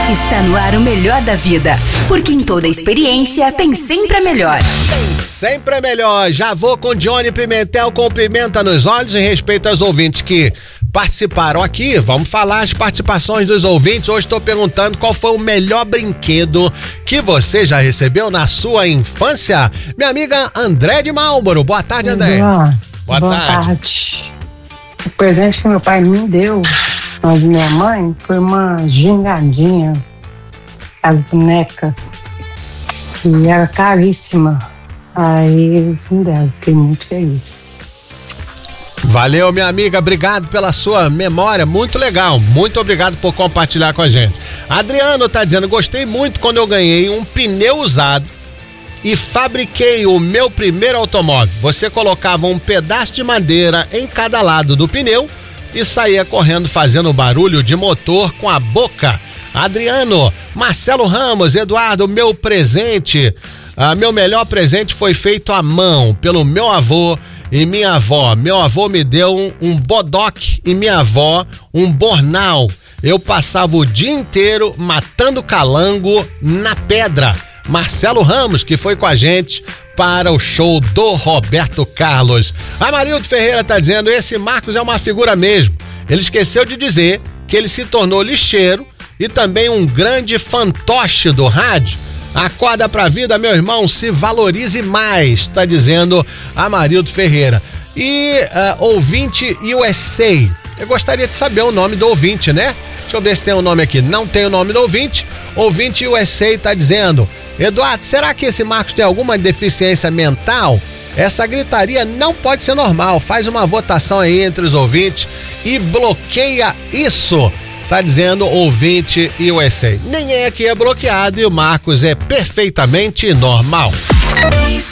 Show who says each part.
Speaker 1: Está no ar o melhor da vida, porque em toda experiência tem sempre a melhor.
Speaker 2: Tem sempre a melhor. Já vou com Johnny Pimentel com pimenta nos olhos em respeito aos ouvintes que participaram aqui. Vamos falar as participações dos ouvintes. Hoje estou perguntando qual foi o melhor brinquedo que você já recebeu na sua infância. Minha amiga André de Marlboro. Boa tarde, André.
Speaker 3: Boa tarde. O presente que meu pai me deu, de minha mãe, foi uma gingadinha, as bonecas, que era caríssima. Aí eles me deram, fiquei muito feliz.
Speaker 2: Valeu, minha amiga, obrigado pela sua memória, muito legal, muito obrigado por compartilhar com a gente. Adriano tá dizendo, gostei muito quando eu ganhei um pneu usado e fabriquei o meu primeiro automóvel. Você colocava um pedaço de madeira em cada lado do pneu e saía correndo fazendo barulho de motor com a boca. Adriano, Marcelo Ramos, Eduardo, meu presente, meu melhor presente foi feito à mão pelo meu avô e minha avó. Meu avô me deu um bodoque e minha avó um bornal. Eu passava o dia inteiro matando calango na pedra. Marcelo Ramos, que foi com a gente para o show do Roberto Carlos. A Marildo Ferreira tá dizendo, esse Marcos é uma figura mesmo. Ele esqueceu de dizer que ele se tornou lixeiro e também um grande fantoche do rádio. Acorda pra vida, meu irmão, se valorize mais, tá dizendo a Marildo Ferreira. E ouvinte USA, eu gostaria de saber o nome do ouvinte, né? Deixa eu ver se tem um nome aqui. Não tem o nome do ouvinte. Ouvinte USA tá dizendo, Eduardo, será que esse Marcos tem alguma deficiência mental? Essa gritaria não pode ser normal. Faz uma votação aí entre os ouvintes e bloqueia isso. Tá dizendo ouvinte USA. Ninguém aqui é bloqueado e o Marcos é perfeitamente normal.